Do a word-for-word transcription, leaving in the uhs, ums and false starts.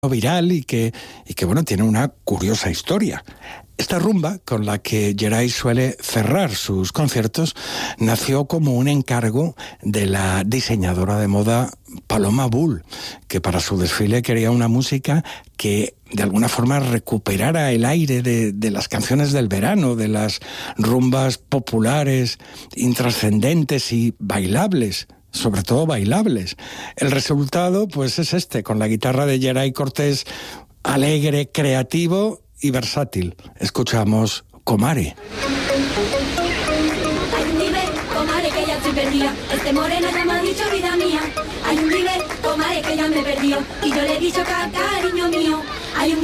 viral y que, y que, bueno, tiene una curiosa historia. Esta rumba, con la que Geray suele cerrar sus conciertos, nació como un encargo de la diseñadora de moda Paloma Bull, que para su desfile quería una música que de alguna forma recuperara el aire de, de las canciones del verano, de las rumbas populares, intrascendentes y bailables. Sobre todo bailables. El resultado, pues, es este, con la guitarra de Geray Cortés, alegre, creativo y versátil. Escuchamos Comare. Hay un nivel, Comare, que ya estoy perdida. Este moreno ya me ha dicho vida mía. Hay un nivel, Comare, que ya me perdió. Y yo le he dicho, cariño mío. Hay un